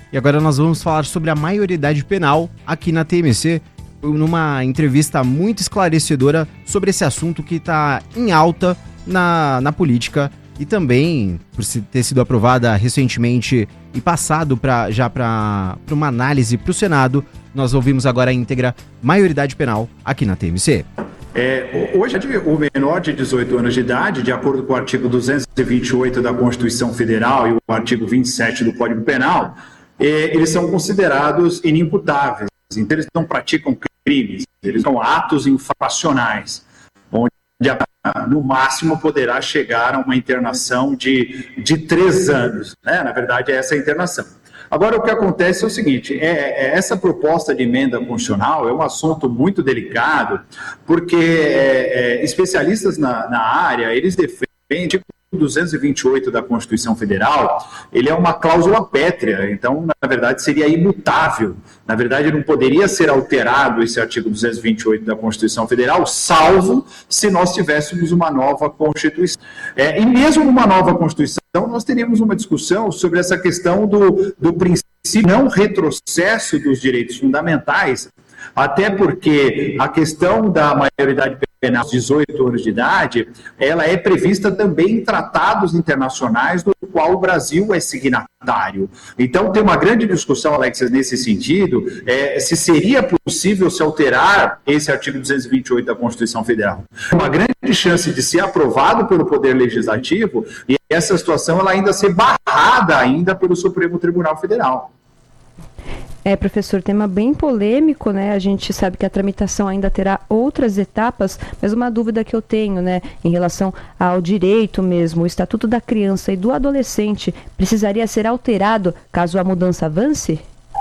E agora nós vamos falar sobre a maioridade penal aqui na TMC, numa entrevista muito esclarecedora sobre esse assunto que está em alta na política e também por ter sido aprovada recentemente e passado já para uma análise para o Senado. Nós ouvimos agora a íntegra maioridade penal aqui na TMC. Hoje, o menor de 18 anos de idade, de acordo com o artigo 228 da Constituição Federal e o artigo 27 do Código Penal, eles são considerados inimputáveis. Então, eles não praticam crimes, eles são atos infracionais, onde no máximo poderá chegar a uma internação de 3 anos. Né? Na verdade, é essa a internação. Agora, o que acontece é o seguinte, essa proposta de emenda constitucional é um assunto muito delicado, porque especialistas na área, eles defendem o 228 da Constituição Federal, ele é uma cláusula pétrea, então, na verdade, seria imutável. Na verdade, não poderia ser alterado esse artigo 228 da Constituição Federal, salvo se nós tivéssemos uma nova Constituição. E mesmo numa nova Constituição, nós teríamos uma discussão sobre essa questão do princípio não retrocesso dos direitos fundamentais, até porque a questão da maioridade penal aos 18 anos de idade, ela é prevista também em tratados internacionais do qual o Brasil é signatário. Então, tem uma grande discussão, Alexis, nesse sentido, se seria possível se alterar esse artigo 228 da Constituição Federal. Uma grande chance de ser aprovado pelo Poder Legislativo e essa situação ela ainda ser barrada ainda pelo Supremo Tribunal Federal. Professor, tema bem polêmico, né? A gente sabe que a tramitação ainda terá outras etapas, mas uma dúvida que eu tenho, né, em relação ao direito mesmo, o Estatuto da Criança e do Adolescente precisaria ser alterado caso a mudança avance?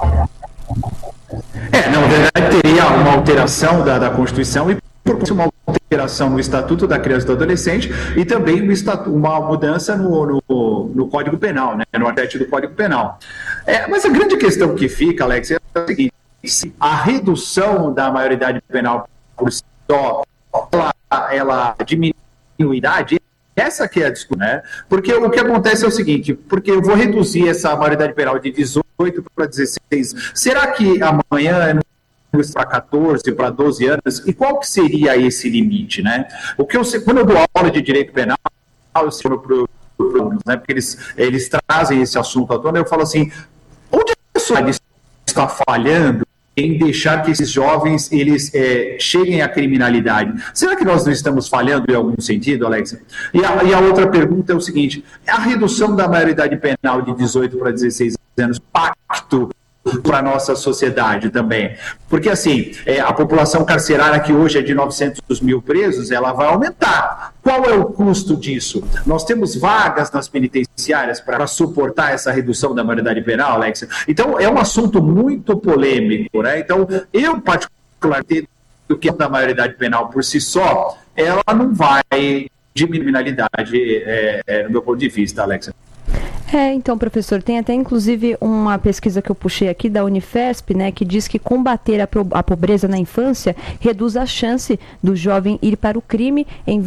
Na verdade, teria uma alteração da Constituição e uma alteração no Estatuto da Criança e do Adolescente e também uma mudança no Código Penal, né, no artigo 7 do Código Penal. Mas a grande questão que fica, Alex, é a seguinte: a redução da maioridade penal por si só, ela diminui a idade, essa que é a discussão, né? Porque o que acontece é o seguinte, porque eu vou reduzir essa maioridade penal de 18 para 16, será que amanhã para 14, para 12 anos, e qual que seria esse limite, né? Quando eu dou aula de direito penal, eu sei para os alunos, né, porque eles trazem esse assunto à tona, eu falo assim, onde a sociedade está falhando em deixar que esses jovens eles cheguem à criminalidade? Será que nós não estamos falhando em algum sentido, Alex? E a outra pergunta é o seguinte, a redução da maioridade penal de 18 para 16 anos, pacto para a nossa sociedade também. Porque, assim, a população carcerária que hoje é de 900 mil presos, ela vai aumentar. Qual é o custo disso? Nós temos vagas nas penitenciárias para suportar essa redução da maioridade penal, Alex? Então, é um assunto muito polêmico, né? Então, eu, particularmente, do que da maioridade penal por si só, ela não vai diminuir a criminalidade, no meu ponto de vista, Alex. Então, professor, tem até inclusive uma pesquisa que eu puxei aqui da Unifesp, né, que diz que combater a pobreza na infância reduz a chance do jovem ir para o crime em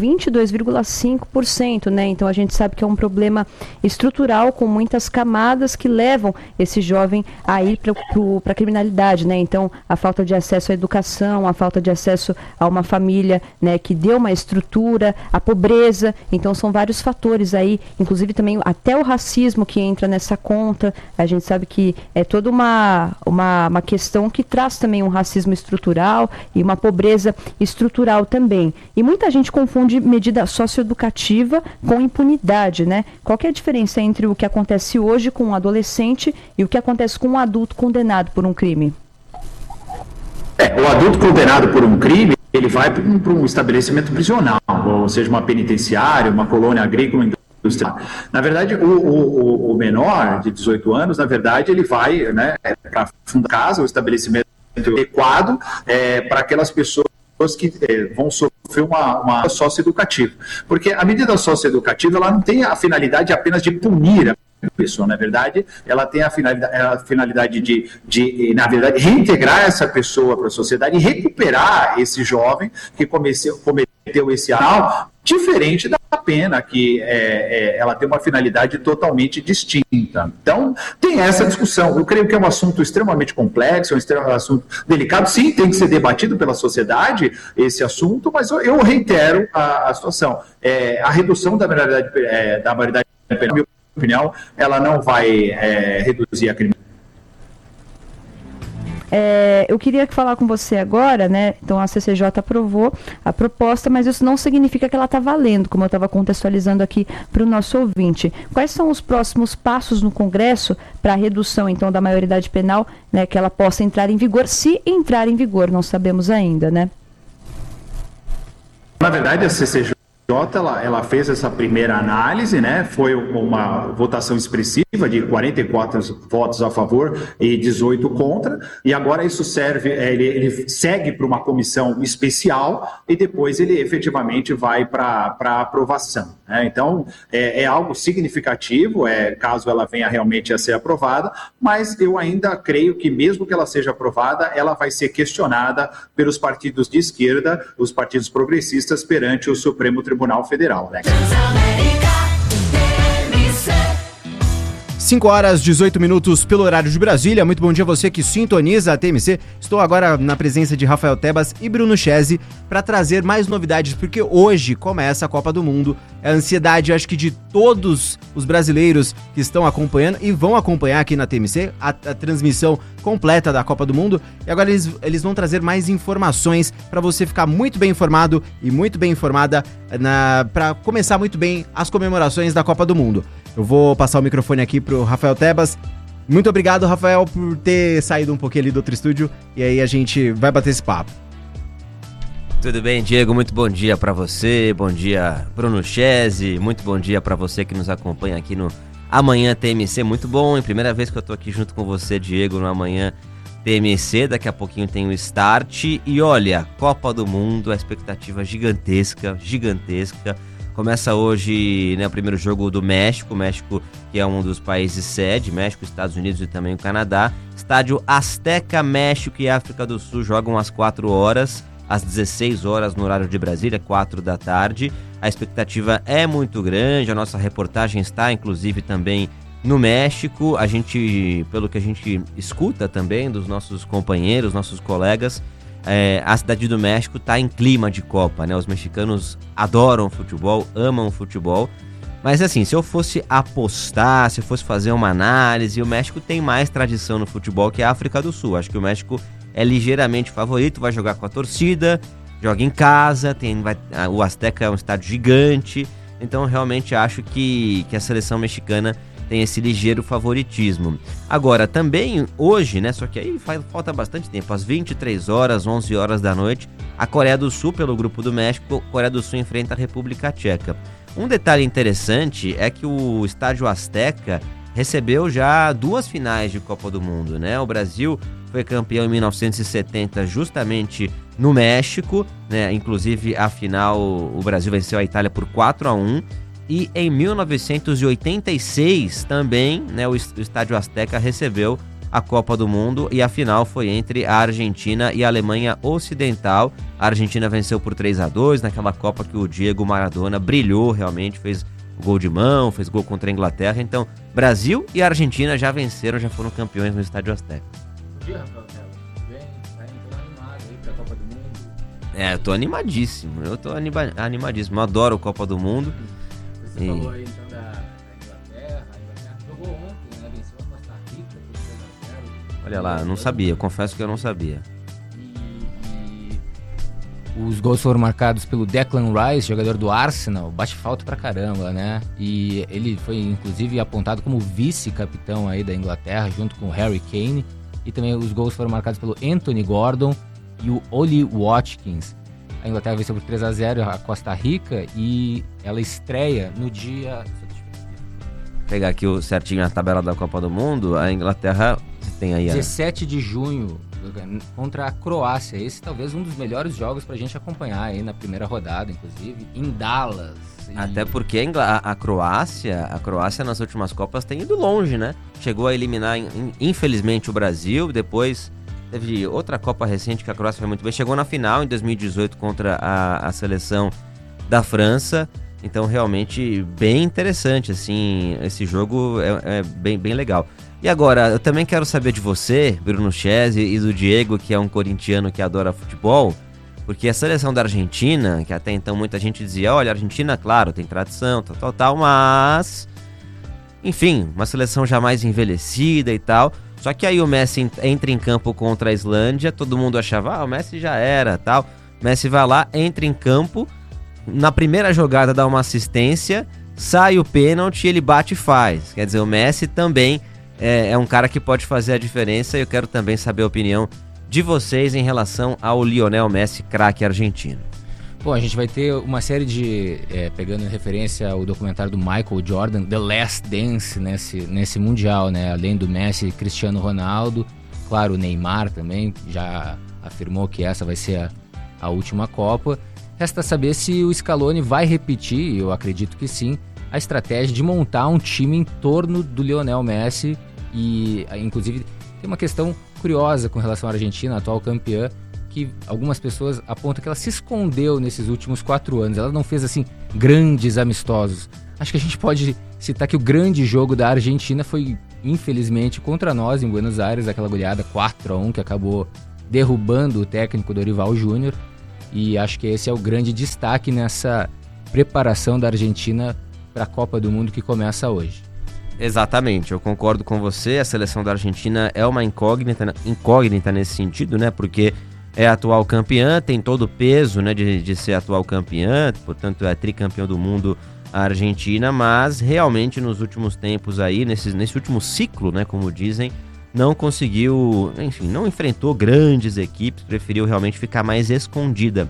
22,5%, né? Então a gente sabe que é um problema estrutural com muitas camadas que levam esse jovem a ir para a criminalidade, né? Então a falta de acesso à educação, a falta de acesso a uma família, né, que dê uma estrutura, a pobreza, então são vários fatores aí, inclusive também até o racismo que entra nessa conta. A gente sabe que é toda uma questão que traz também um racismo estrutural e uma pobreza estrutural também. E muita gente confunde medida socioeducativa com impunidade, né? Qual que é a diferença entre o que acontece hoje com um adolescente e o que acontece com um adulto condenado por um crime? O adulto condenado por um crime, ele vai para um estabelecimento prisional, ou seja, uma penitenciária, uma colônia agrícola. Na verdade, o menor de 18 anos, na verdade, ele vai, né, para a casa, o estabelecimento adequado para aquelas pessoas que vão sofrer uma socioeducativa. Porque a medida socioeducativa, ela não tem a finalidade apenas de punir a pessoa, na verdade, ela tem a finalidade de na verdade, reintegrar essa pessoa para a sociedade e recuperar esse jovem que cometeu esse ato, diferente da pena que ela tem uma finalidade totalmente distinta. Então, tem essa discussão. Eu creio que é um assunto extremamente complexo, um assunto delicado. Sim, tem que ser debatido pela sociedade esse assunto, mas eu reitero a situação. A redução da maioridade penal, na minha opinião, ela não vai reduzir a criminalidade. Eu queria falar com você agora, né? Então a CCJ aprovou a proposta, mas isso não significa que ela está valendo, como eu estava contextualizando aqui para o nosso ouvinte. Quais são os próximos passos no Congresso para a redução, então, da maioridade penal, né? Que ela possa entrar em vigor, se entrar em vigor, não sabemos ainda, né? Na verdade, a CCJ ela fez essa primeira análise, né? Foi uma votação expressiva de 44 votos a favor e 18 contra, e agora isso serve, ele segue para uma comissão especial e depois ele efetivamente vai para aprovação, né? Então, é algo significativo, caso ela venha realmente a ser aprovada, mas eu ainda creio que mesmo que ela seja aprovada, ela vai ser questionada pelos partidos de esquerda, os partidos progressistas, perante o Supremo Tribunal Federal, né? 5h18 pelo horário de Brasília. Muito bom dia a você que sintoniza a TMC. Estou agora na presença de Rafael Tebas e Bruno Chese para trazer mais novidades, porque hoje começa a Copa do Mundo. É a ansiedade, acho que de todos os brasileiros que estão acompanhando e vão acompanhar aqui na TMC a transmissão completa da Copa do Mundo. E agora eles vão trazer mais informações para você ficar muito bem informado e muito bem informada para começar muito bem as comemorações da Copa do Mundo. Eu vou passar o microfone aqui pro Rafael Tebas. Muito obrigado, Rafael, por ter saído um pouquinho ali do outro estúdio. E aí a gente vai bater esse papo. Tudo bem, Diego? Muito bom dia para você. Bom dia, Bruno Chese. Muito bom dia para você que nos acompanha aqui no Amanhã TMC. Muito bom, é primeira vez que eu tô aqui junto com você, Diego, no Amanhã TMC. Daqui a pouquinho tem o Start. E olha, Copa do Mundo, a expectativa gigantesca. Começa hoje, né, o primeiro jogo do México, que é um dos países sede, México, Estados Unidos e também o Canadá. Estádio Azteca, México e África do Sul jogam às 4 horas, às 16 horas no horário de Brasília, 4 da tarde. A expectativa é muito grande, a nossa reportagem está inclusive também no México. A gente, pelo que a gente escuta também dos nossos companheiros, nossos colegas, a cidade do México está em clima de Copa, né? Os mexicanos adoram futebol, amam futebol. Mas assim, se eu fosse apostar, se eu fosse fazer uma análise, o México tem mais tradição no futebol que a África do Sul. Acho que o México é ligeiramente favorito, vai jogar com a torcida, joga em casa, o Azteca é um estádio gigante. Então realmente acho que a seleção mexicana tem esse ligeiro favoritismo. Agora, também hoje, né, só que aí falta bastante tempo, às 23 horas, 11 horas da noite, a Coreia do Sul, pelo grupo do México, Coreia do Sul enfrenta a República Tcheca. Um detalhe interessante é que o estádio Azteca recebeu já 2 finais de Copa do Mundo, né? O Brasil foi campeão em 1970 justamente no México, né? Inclusive a final, o Brasil venceu a Itália por 4-1. E em 1986 também, né, o Estádio Azteca recebeu a Copa do Mundo e a final foi entre a Argentina e a Alemanha Ocidental. A Argentina venceu por 3-2 naquela Copa que o Diego Maradona brilhou realmente, fez gol de mão, fez gol contra a Inglaterra. Então, Brasil e Argentina já venceram, já foram campeões no Estádio Azteca. Bom dia, Rafael. Tudo bem? Tá animado aí pra Copa do Mundo? Eu tô animadíssimo, animadíssimo, eu adoro a Copa do Mundo. Você falou aí então da Inglaterra. A Inglaterra jogou ontem, né? Venceu a Costa Rica por 3-0. Olha lá, eu não sabia, confesso que eu não sabia. E os gols foram marcados pelo Declan Rice, jogador do Arsenal, bate falta pra caramba, né? E ele foi inclusive apontado como vice-capitão aí da Inglaterra, junto com o Harry Kane. E também os gols foram marcados pelo Anthony Gordon e o Ollie Watkins. A Inglaterra venceu por 3-0 a Costa Rica e ela estreia no dia... Vou pegar aqui certinho na tabela da Copa do Mundo. A Inglaterra tem aí... 17 de junho contra a Croácia. Esse talvez um dos melhores jogos pra gente acompanhar aí na primeira rodada, inclusive, em Dallas. Até porque a Croácia nas últimas Copas tem ido longe, né? Chegou a eliminar, infelizmente, o Brasil, depois... Teve outra Copa recente que a Croácia foi muito bem. Chegou na final em 2018 contra a seleção da França. Então, realmente, bem interessante, assim, esse jogo é bem legal. E agora, eu também quero saber de você, Bruno Chese, e do Diego, que é um corintiano que adora futebol, porque a seleção da Argentina, que até então muita gente dizia, olha, a Argentina, claro, tem tradição, tal, mas... Enfim, uma seleção já mais envelhecida e tal. Só que aí o Messi entra em campo contra a Islândia, todo mundo achava, o Messi já era, tal. Messi vai lá, entra em campo, na primeira jogada dá uma assistência, sai o pênalti, ele bate e faz. Quer dizer, o Messi também é um cara que pode fazer a diferença, e eu quero também saber a opinião de vocês em relação ao Lionel Messi, craque argentino. Bom, a gente vai ter uma série de, pegando em referência o documentário do Michael Jordan, The Last Dance, nesse Mundial, né? Além do Messi, Cristiano Ronaldo, claro, o Neymar também já afirmou que essa vai ser a última Copa. Resta saber se o Scaloni vai repetir, eu acredito que sim, a estratégia de montar um time em torno do Lionel Messi. E, inclusive, tem uma questão curiosa com relação à Argentina, a atual campeã, que algumas pessoas apontam que ela se escondeu nesses últimos 4 anos. Ela não fez, assim, grandes amistosos. Acho que a gente pode citar que o grande jogo da Argentina foi, infelizmente, contra nós em Buenos Aires, aquela goleada 4-1 que acabou derrubando o técnico Dorival Júnior. E acho que esse é o grande destaque nessa preparação da Argentina para a Copa do Mundo que começa hoje. Exatamente, eu concordo com você. A seleção da Argentina é uma incógnita nesse sentido, né? Porque é atual campeã, tem todo o peso, né, de ser atual campeã, portanto é tricampeão do mundo a Argentina, mas realmente nos últimos tempos aí, nesse último ciclo, né, como dizem, não conseguiu, enfim, não enfrentou grandes equipes, preferiu realmente ficar mais escondida.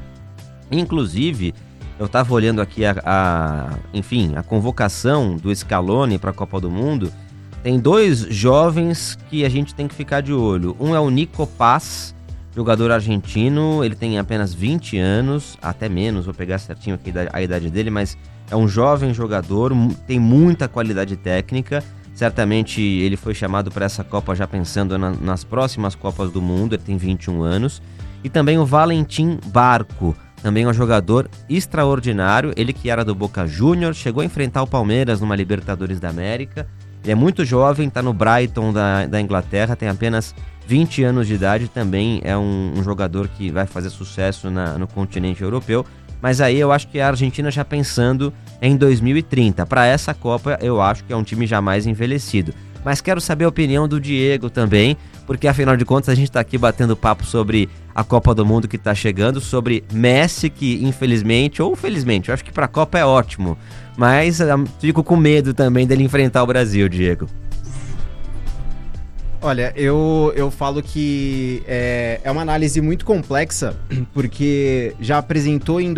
Inclusive, eu estava olhando aqui a convocação do Scaloni para a Copa do Mundo. Tem 2 jovens que a gente tem que ficar de olho. Um é o Nico Paz, jogador argentino, ele tem apenas 20 anos, até menos, vou pegar certinho aqui a idade dele, mas é um jovem jogador, tem muita qualidade técnica. Certamente ele foi chamado para essa Copa já pensando nas próximas Copas do Mundo, ele tem 21 anos. E também o Valentim Barco, também é um jogador extraordinário, ele que era do Boca Juniors, chegou a enfrentar o Palmeiras numa Libertadores da América. Ele é muito jovem, está no Brighton da Inglaterra, tem apenas 20 anos de idade, também é um jogador que vai fazer sucesso no continente europeu. Mas aí eu acho que a Argentina já pensando em 2030. Para essa Copa eu acho que é um time já mais envelhecido. Mas quero saber a opinião do Diego também, porque afinal de contas a gente está aqui batendo papo sobre a Copa do Mundo que está chegando, sobre Messi, que infelizmente, ou felizmente, eu acho que para a Copa é ótimo, mas fico com medo também dele enfrentar o Brasil, Diego. Olha, eu falo que é uma análise muito complexa, porque já apresentou em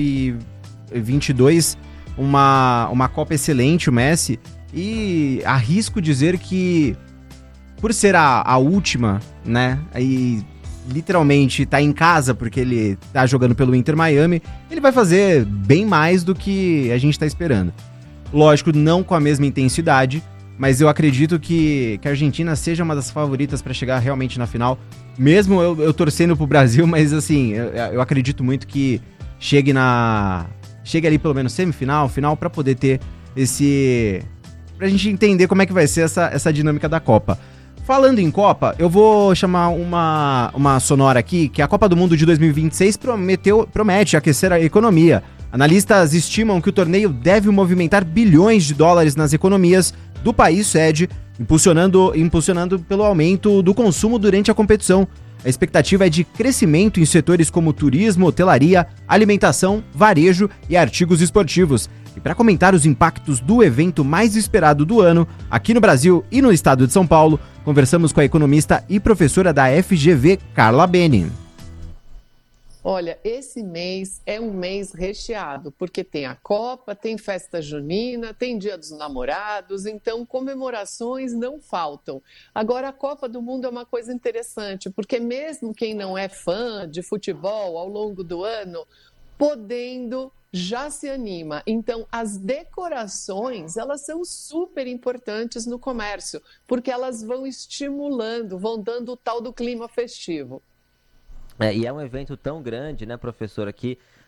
2022 uma Copa excelente, o Messi, e arrisco dizer que, por ser a última, né, e literalmente tá em casa, porque ele tá jogando pelo Inter Miami, ele vai fazer bem mais do que a gente tá esperando. Lógico, não com a mesma intensidade, mas eu acredito que a Argentina seja uma das favoritas para chegar realmente na final, mesmo eu torcendo pro Brasil, mas assim, eu acredito muito que chegue ali pelo menos semifinal, final, para poder ter pra gente entender como é que vai ser essa dinâmica da Copa. Falando em Copa, eu vou chamar uma sonora aqui, que a Copa do Mundo de 2026 promete aquecer a economia. Analistas estimam que o torneio deve movimentar bilhões de dólares nas economias do país sede, impulsionando pelo aumento do consumo durante a competição. A expectativa é de crescimento em setores como turismo, hotelaria, alimentação, varejo e artigos esportivos. E para comentar os impactos do evento mais esperado do ano, aqui no Brasil e no estado de São Paulo, conversamos com a economista e professora da FGV, Carla Beni. Olha, esse mês é um mês recheado, porque tem a Copa, tem festa junina, tem Dia dos Namorados, então comemorações não faltam. Agora, a Copa do Mundo é uma coisa interessante, porque mesmo quem não é fã de futebol ao longo do ano, podendo, já se anima. Então, as decorações, elas são super importantes no comércio, porque elas vão estimulando, vão dando o tal do clima festivo. E é um evento tão grande, né, professora, que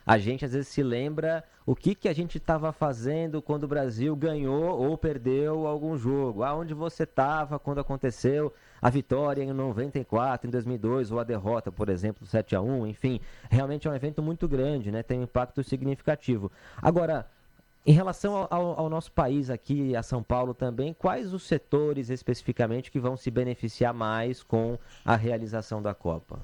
a gente às vezes se lembra o que a gente estava fazendo quando o Brasil ganhou ou perdeu algum jogo. Aonde você estava quando aconteceu a vitória em 94, em 2002, ou a derrota, por exemplo, 7-1, enfim. Realmente é um evento muito grande, né? Tem um impacto significativo. Agora, em relação ao nosso país aqui, a São Paulo também, quais os setores especificamente que vão se beneficiar mais com a realização da Copa?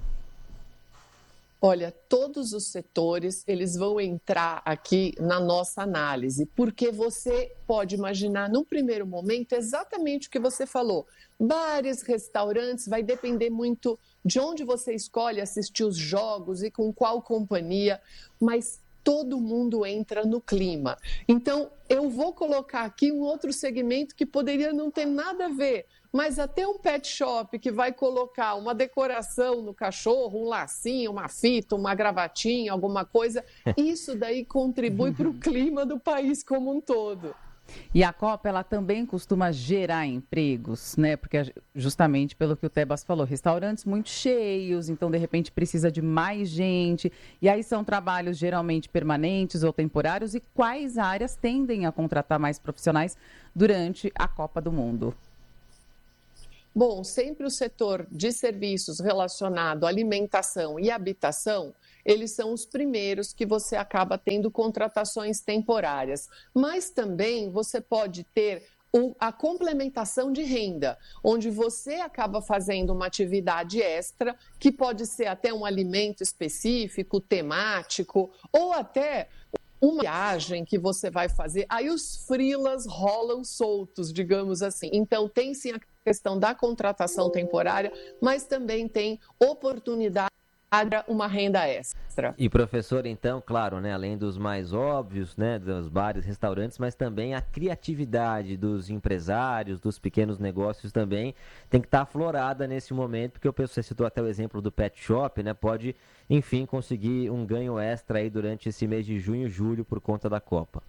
Olha, todos os setores, eles vão entrar aqui na nossa análise, porque você pode imaginar, num primeiro momento, exatamente o que você falou. Bares, restaurantes, vai depender muito de onde você escolhe assistir os jogos e com qual companhia, mas todo mundo entra no clima. Então, eu vou colocar aqui um outro segmento que poderia não ter nada a ver, mas até um pet shop que vai colocar uma decoração no cachorro, um lacinho, uma fita, uma gravatinha, alguma coisa, isso daí contribui para o clima do país como um todo. E a Copa, ela também costuma gerar empregos, né? Porque justamente pelo que o Tebas falou, restaurantes muito cheios, então de repente precisa de mais gente. E aí são trabalhos geralmente permanentes ou temporários. E quais áreas tendem a contratar mais profissionais durante a Copa do Mundo? Bom, sempre o setor de serviços relacionado à alimentação e habitação, eles são os primeiros que você acaba tendo contratações temporárias. Mas também você pode ter a complementação de renda, onde você acaba fazendo uma atividade extra, que pode ser até um alimento específico, temático, ou até uma viagem que você vai fazer. Aí os freelas rolam soltos, digamos assim. Então tem sim a questão da contratação temporária, mas também tem oportunidade para uma renda extra. E professor, então, claro, né, além dos mais óbvios, né, dos bares, restaurantes, mas também a criatividade dos empresários, dos pequenos negócios também tem que estar aflorada nesse momento, porque você citou até o exemplo do pet shop, né, pode, enfim, conseguir um ganho extra aí durante esse mês de junho e julho por conta da Copa.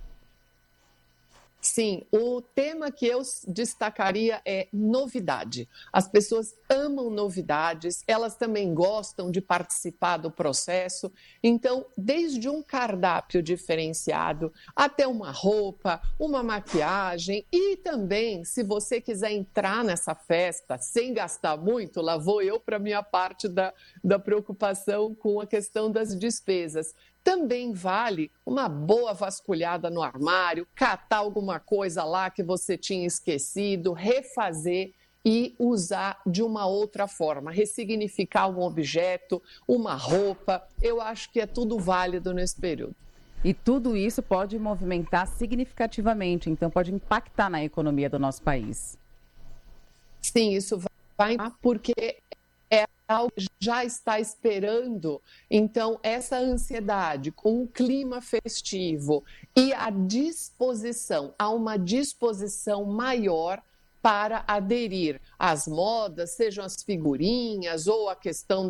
Sim, o tema que eu destacaria é novidade. As pessoas amam novidades, elas também gostam de participar do processo. Então, desde um cardápio diferenciado até uma roupa, uma maquiagem e também, se você quiser entrar nessa festa sem gastar muito, lá vou eu para a minha parte da preocupação com a questão das despesas. Também vale uma boa vasculhada no armário, catar alguma coisa lá que você tinha esquecido, refazer e usar de uma outra forma, ressignificar um objeto, uma roupa. Eu acho que é tudo válido nesse período. E tudo isso pode movimentar significativamente, então pode impactar na economia do nosso país. Sim, isso vai, porque algo que já está esperando. Então, essa ansiedade com o clima festivo e a disposição, há uma disposição maior para aderir às modas, sejam as figurinhas ou a questão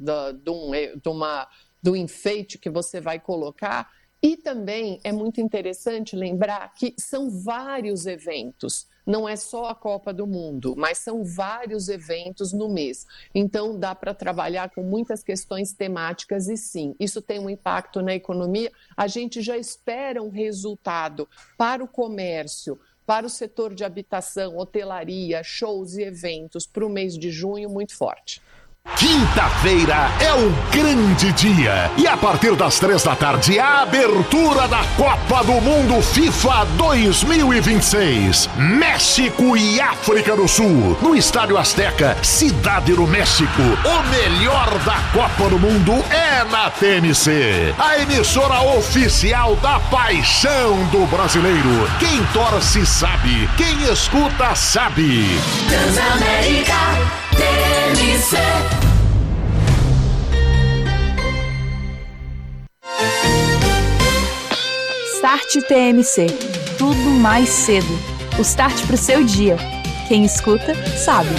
do enfeite que você vai colocar. E também é muito interessante lembrar que são vários eventos, não é só a Copa do Mundo, mas são vários eventos no mês. Então dá para trabalhar com muitas questões temáticas e sim, isso tem um impacto na economia. A gente já espera um resultado para o comércio, para o setor de habitação, hotelaria, shows e eventos para o mês de junho muito forte. Quinta-feira é o grande dia e a partir das 3 da tarde a abertura da Copa do Mundo FIFA 2026. México e África do Sul, no Estádio Azteca, Cidade do México. O melhor da Copa do Mundo é na TMC, a emissora oficial da paixão do brasileiro. Quem torce sabe, quem escuta sabe. Transamérica TMC. Start TMC. Tudo mais cedo. O start pro seu dia. Quem escuta, sabe.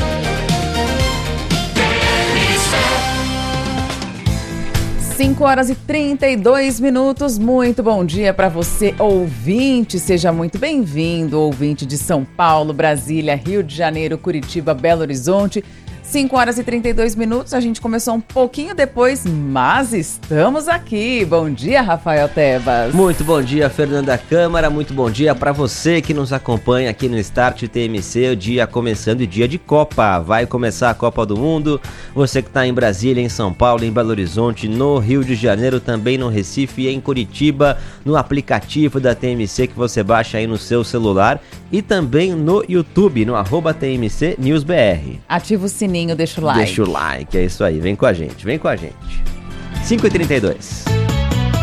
5h32. Muito bom dia para você, ouvinte. Seja muito bem-vindo, ouvinte de São Paulo, Brasília, Rio de Janeiro, Curitiba, Belo Horizonte. 5 horas e 32 minutos, a gente começou um pouquinho depois, mas estamos aqui. Bom dia, Rafael Tebas. Muito bom dia, Fernanda Câmara. Muito bom dia para você que nos acompanha aqui no Start TMC, o dia começando, dia de Copa. Vai começar a Copa do Mundo. Você que está em Brasília, em São Paulo, em Belo Horizonte, no Rio de Janeiro, também no Recife e em Curitiba, no aplicativo da TMC que você baixa aí no seu celular e também no YouTube, no @TMC News BR. Ativa o sininho, deixa o like. Deixa o like, é isso aí. Vem com a gente, vem com a gente. 5h32.